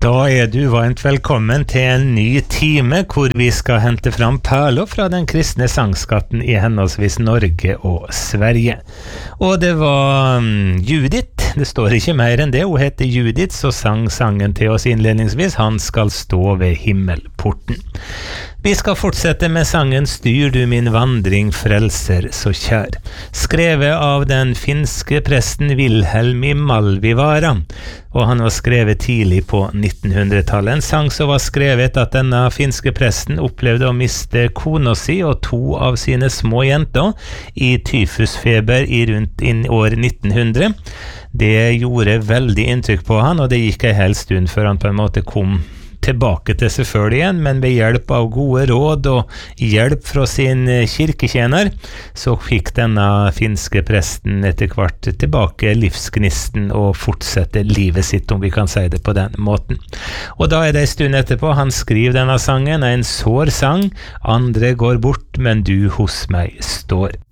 Da du varmt velkommen til en ny time hvor vi skal hente fram perler fra den kristne sangskatten i henholdsvis Norge og Sverige. Og det var Judith, det står ikke mer enn det, hun heter Judith, så sang sangen til oss innledningsvis, Han skal stå ved himmelporten. Vi skal fortsette med sangen Styr du min vandring, frelser så kjær. Skrevet av den finske presten Wilhelm i Malvivara, og han var skrevet tidlig på 1900-tallet. En sang som var skrevet at denne finske presten opplevde å miste kona si og 2 av sine små jenter i tyfusfeber i rundt år 1900. Det gjorde veldig inntrykk på han, og det gikk en hel stund før han på en måte kom tilbake til seg selv igjen, men ved hjelp av gode råd og hjelp fra sin kirketjener, så fikk denne finske presten etter hvert tilbake livsgnisten og fortsette livet sitt, om vi kan si det på den måten. Og da det en stund etterpå han skriver denne sangen, en sår sang, andre går bort, men du hos meg står.